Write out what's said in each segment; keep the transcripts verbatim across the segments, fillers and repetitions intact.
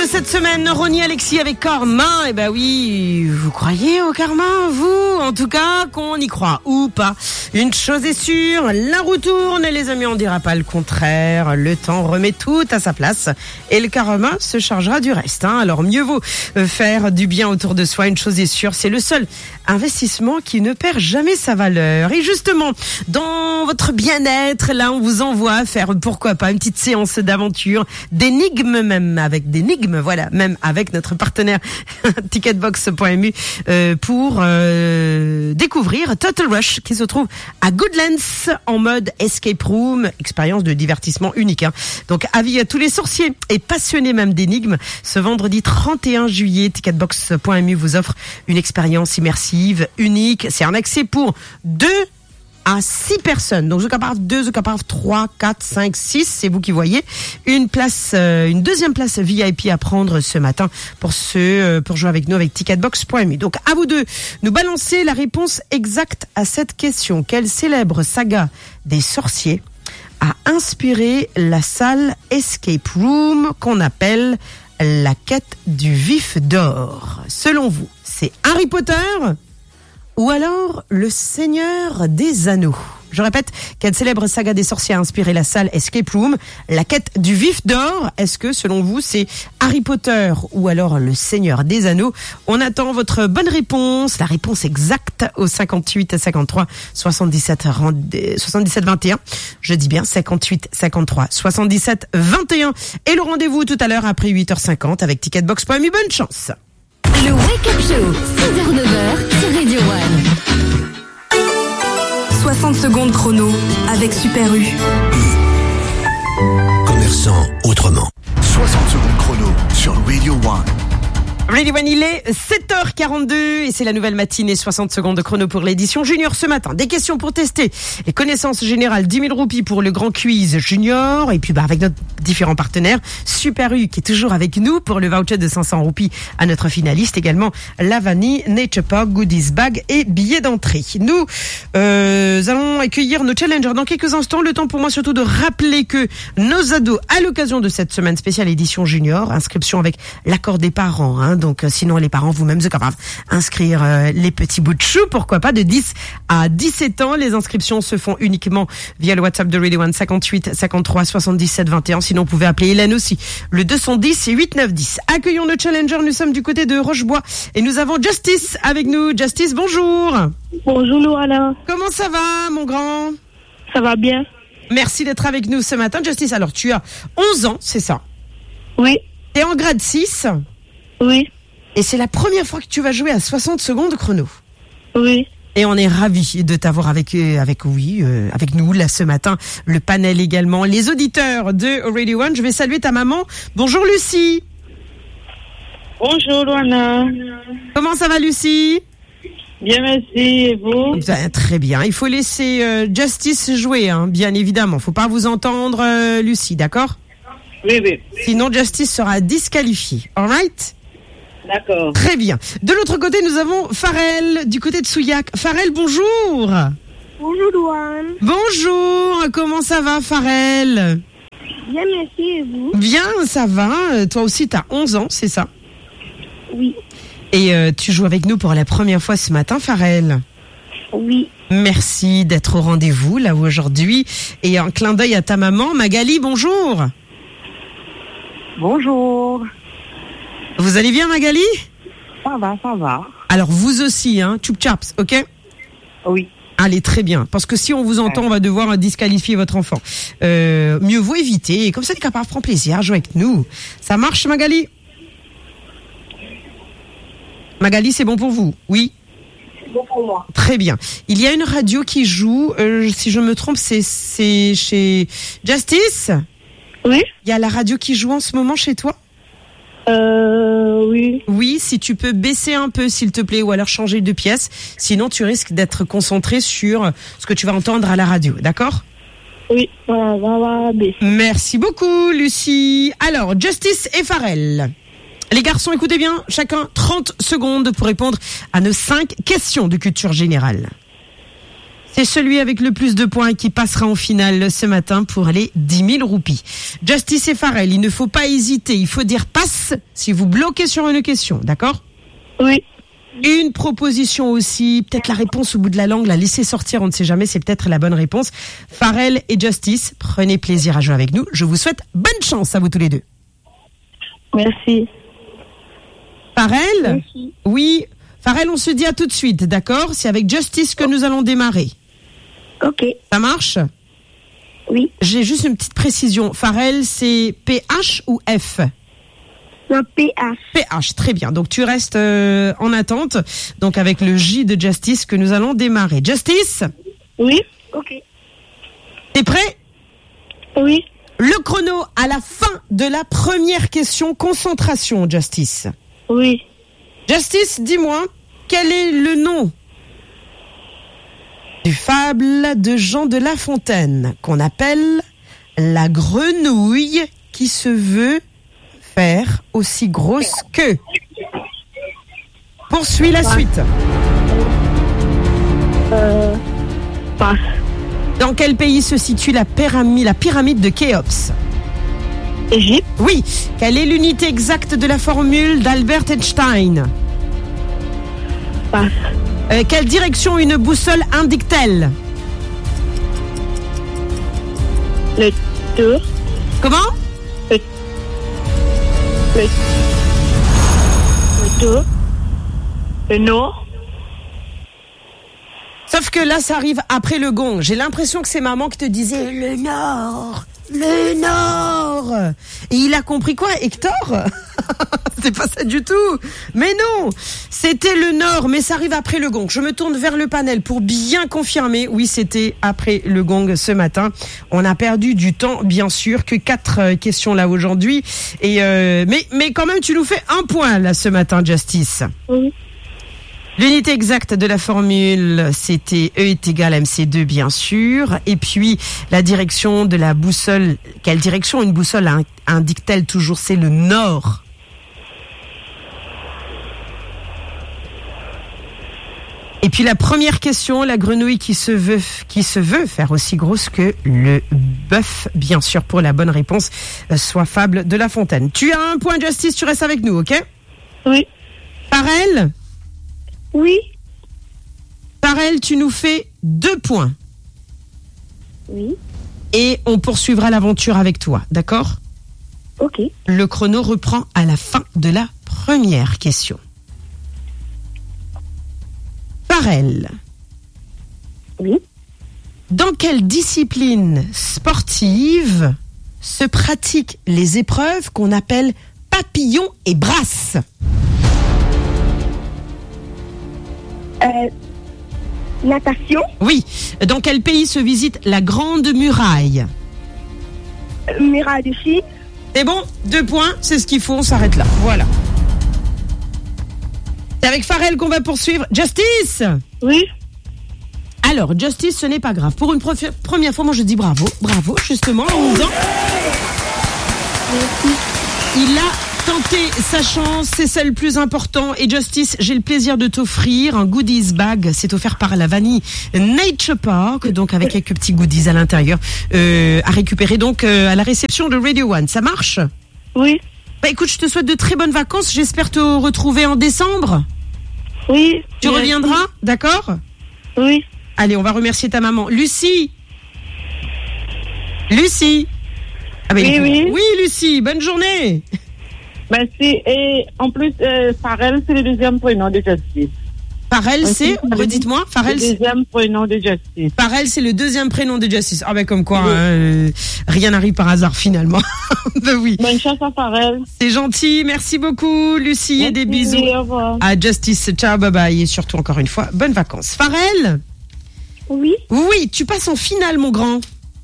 cette semaine, Ronnie Alexis avec Karma. Eh ben oui, vous croyez au karma, vous? En tout cas, qu'on y croit ou pas. Une chose est sûre, la roue tourne et les amis, on dira pas le contraire. Le temps remet tout à sa place et le karma se chargera du reste. Hein. Alors mieux vaut faire du bien autour de soi. Une chose est sûre, c'est le seul investissement qui ne perd jamais sa valeur. Et justement, dans votre bien-être, là, on vous envoie faire, pourquoi pas, une petite séance d'aventure, d'énigmes même, avec d'énigmes, voilà, même avec notre partenaire ticketbox point m u euh, pour euh, découvrir Total Rush qui se trouve à Goodlands en mode escape room, expérience de divertissement unique. Hein. Donc avis à tous les sorciers et passionnés même d'énigmes, ce vendredi trente et un juillet, ticketbox point m u vous offre une expérience immersive unique. C'est un accès pour deux à six personnes. Donc, The Caparve deux, The Caparve trois, quatre, cinq, six, c'est vous qui voyez. Une place, euh, une deuxième place V I P à prendre ce matin pour ce, euh, pour jouer avec nous avec ticketbox point m u. Donc, à vous deux, nous balancer la réponse exacte à cette question. Quelle célèbre saga des sorciers a inspiré la salle escape room qu'on appelle la quête du vif d'or? Selon vous, c'est Harry Potter ou alors le Seigneur des Anneaux? Je répète, quelle célèbre saga des sorciers a inspiré la salle escape room, la quête du vif d'or? Est-ce que, selon vous, c'est Harry Potter ou alors le Seigneur des Anneaux? On attend votre bonne réponse, la réponse exacte au cinquante-huit cinquante-trois soixante-dix-sept vingt et un. Je dis bien cinquante-huit cinquante-trois soixante-dix-sept vingt et un. Et le rendez-vous tout à l'heure après huit heures cinquante avec ticketbox point m u. Bonne chance. Le Wake Up Show, six heures neuf heures sur Radio One. soixante secondes chrono avec Super U. Commerçant autrement. soixante secondes chrono sur Radio One. Radio One, il est sept heures quarante-deux et c'est la nouvelle matinée, soixante secondes de chrono pour l'édition junior ce matin. Des questions pour tester les connaissances générales, dix mille roupies pour le grand quiz junior et puis bah avec notre différents partenaires, Super U qui est toujours avec nous pour le voucher de cinq cents roupies à notre finaliste, également la vanille, Nature Park, goodies bag et billets d'entrée. Nous euh, allons accueillir nos challengers dans quelques instants. Le temps pour moi surtout de rappeler que nos ados, à l'occasion de cette semaine spéciale édition junior, inscription avec l'accord des parents, hein, donc euh, sinon les parents vous-même, c'est capable inscrire euh, les petits bouts de chou, pourquoi pas, de dix à dix-sept ans. Les inscriptions se font uniquement via le WhatsApp de Radio One cinquante-huit cinquante-trois soixante-dix-sept vingt et un. Sinon, vous pouvez appeler Hélène aussi, le deux cent dix et huit neuf dix. Accueillons nos challengers, nous sommes du côté de Rochebois et nous avons Justice avec nous. Justice, bonjour. Bonjour Louana. Comment ça va, mon grand? Ça va bien. Merci d'être avec nous ce matin, Justice. Alors, tu as onze ans, c'est ça? Oui. T'es en grade six? Oui. Et c'est la première fois que tu vas jouer à soixante secondes chrono. Oui. Et on est ravis de t'avoir avec, avec, oui, euh, avec nous là ce matin. Le panel également, les auditeurs de Radio One. Je vais saluer ta maman. Bonjour Lucie. Bonjour Louana. Comment ça va Lucie? Bien, merci. Et vous? Ben, très bien. Il faut laisser euh, Justice jouer, hein, bien évidemment. Faut pas vous entendre, euh, Lucie, d'accord? Oui, oui. Sinon, Justice sera disqualifiée. All right? D'accord. Très bien. De l'autre côté, nous avons Farel, du côté de Souillac. Farel, bonjour. Bonjour, Louane. Bonjour. Comment ça va, Farel? Bien, merci. Et vous? Bien, ça va. Toi aussi, tu as onze ans, c'est ça? Oui. Et euh, tu joues avec nous pour la première fois ce matin, Farel? Oui. Merci d'être au rendez-vous, là, aujourd'hui. Et un clin d'œil à ta maman. Magali, bonjour. Bonjour. Vous allez bien, Magali? Ça va, ça va. Alors, vous aussi, hein, tchoup chaps, ok? Oui. Allez, très bien. Parce que si on vous entend, on va devoir disqualifier votre enfant. Euh, mieux vaut éviter. Et comme ça, les capables prennent plaisir à jouer avec nous. Ça marche, Magali? Magali, c'est bon pour vous? Oui? C'est bon pour moi. Très bien. Il y a une radio qui joue, euh, si je me trompe, c'est, c'est chez Justice? Oui? Il y a la radio qui joue en ce moment chez toi? Euh, oui. Oui, si tu peux baisser un peu, s'il te plaît, ou alors changer de pièce. Sinon, tu risques d'être concentré sur ce que tu vas entendre à la radio, d'accord? Oui, on va, on va baisser. Merci beaucoup, Lucie. Alors, Justice et Farel. Les garçons, écoutez bien, chacun trente secondes pour répondre à nos cinq questions de culture générale. C'est celui avec le plus de points qui passera en finale ce matin pour les dix mille roupies. Justice et Pharrell, il ne faut pas hésiter. Il faut dire passe si vous bloquez sur une question, d'accord? Oui. Une proposition aussi, peut-être la réponse au bout de la langue, la laisser sortir, on ne sait jamais, c'est peut-être la bonne réponse. Pharrell et Justice, prenez plaisir à jouer avec nous. Je vous souhaite bonne chance à vous tous les deux. Merci. Pharrell? Merci. Oui. Pharrell, on se dit à tout de suite, d'accord? C'est avec Justice que nous allons démarrer. Ok. Ça marche? Oui. J'ai juste une petite précision. Pharrell, c'est P H ou F? Non, P H. P H, très bien. Donc tu restes euh, en attente. Donc avec le J de Justice que nous allons démarrer. Justice, Oui. Ok. t'es prêt? Oui. Le chrono à la fin de la première question. Concentration, Justice. Oui. Justice, dis-moi, quel est le nom du fable de Jean de La Fontaine qu'on appelle la grenouille qui se veut faire aussi grosse que? Poursuis la suite. Euh, passe. Dans quel pays se situe la pyramide, la pyramide de Khéops? Égypte. Oui. Quelle est l'unité exacte de la formule d'Albert Einstein? Passe. Euh, quelle direction une boussole indique-t-elle? Le tour. Comment? Le, le, le tour. Le nord. Sauf que là, ça arrive après le gong. J'ai l'impression que c'est maman qui te disait le nord, le nord. Et il a compris quoi, Hector? C'est pas ça du tout. Mais non, c'était le nord, mais ça arrive après le gong. Je me tourne vers le panel pour bien confirmer. Oui, c'était après le gong ce matin. On a perdu du temps, bien sûr, que quatre euh, questions là aujourd'hui. Et euh, mais mais quand même, tu nous fais un point là ce matin, Justice. Oui. L'unité exacte de la formule, c'était E est égal à M C deux, bien sûr. Et puis, la direction de la boussole, quelle direction une boussole indique-t-elle toujours? C'est le nord. Et puis, la première question, la grenouille qui se veut, qui se veut faire aussi grosse que le bœuf, bien sûr, pour la bonne réponse, soit fable de La Fontaine. Tu as un point, Justice, tu restes avec nous, ok? Oui. Pharrell? Oui. Pharrell, tu nous fais deux points. Oui. Et on poursuivra l'aventure avec toi, d'accord? Ok. Le chrono reprend à la fin de la première question. Pharrell. Oui. Dans quelle discipline sportive se pratiquent les épreuves qu'on appelle papillon et brasse? Euh, natation. Oui. Dans quel pays se visite la Grande Muraille? Euh, Muraille de Chine. C'est bon, deux points, c'est ce qu'il faut, on s'arrête là. Voilà. C'est avec Pharrell qu'on va poursuivre. Justice! Oui. Alors, Justice, ce n'est pas grave. Pour une profi- première fois, moi je dis bravo, bravo, justement, en disant... Il a tenté sa chance, c'est ça le plus important. Et Justice, j'ai le plaisir de t'offrir un goodies bag. C'est offert par la vanille Nature Park, donc avec quelques petits goodies à l'intérieur, euh, à récupérer donc euh, à la réception de Radio One. Ça marche? Oui. Bah écoute, je te souhaite de très bonnes vacances. J'espère te retrouver en décembre. Oui. Tu Merci. reviendras, d'accord? Oui. Allez, on va remercier ta maman. Lucie. Lucie. Ah ben, Oui, écoute. oui. Oui, Lucie, bonne journée. Merci. Et en plus, euh, Pharrell, c'est le deuxième prénom de Justice. Pharrell, c'est, Merci. redites-moi, Le Pharrell, c'est, deuxième prénom de Justice. Pharrell, c'est le deuxième prénom de Justice. Ah ben comme quoi, Oui. hein, euh, rien n'arrive par hasard finalement. Ben oui, Bonne chance à Pharrell. c'est gentil. Merci beaucoup, Lucie, et des Merci, bisous Au revoir. à Justice. Ciao, bye bye, et surtout encore une fois, bonnes vacances. Pharrell, Oui. oui, tu passes en finale, mon grand.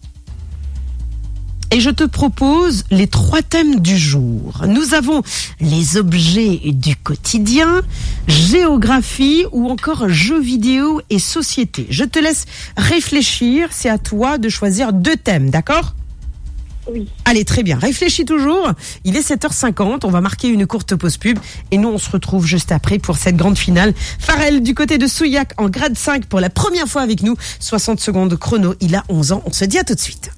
Et je te propose les trois thèmes du jour. Nous avons les objets du quotidien, géographie ou encore jeux vidéo et société. Je te laisse réfléchir, c'est à toi de choisir deux thèmes, d'accord ? Oui. Allez, très bien. Réfléchis toujours. Il est sept heures cinquante. On va marquer une courte pause pub. Et nous, on se retrouve juste après pour cette grande finale. Pharrell, du côté de Souillac, en grade cinq pour la première fois avec nous. soixante secondes chrono. Il a onze ans. On se dit à tout de suite.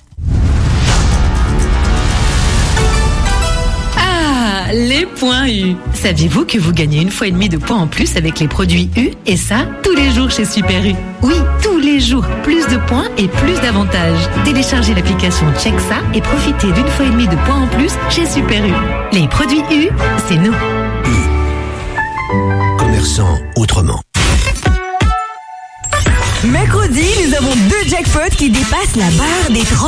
Ah, les points U. Saviez-vous que vous gagnez une fois et demie de points en plus avec les produits U? Et ça, tous les jours chez Super U. Oui, tous les jours. Plus de points et plus d'avantages. Téléchargez l'application Check ça et profitez d'une fois et demie de points en plus chez Super U. Les produits U, c'est nous. Commerçant autrement. Mercredi, nous avons deux jackpots qui dépassent la barre des trente.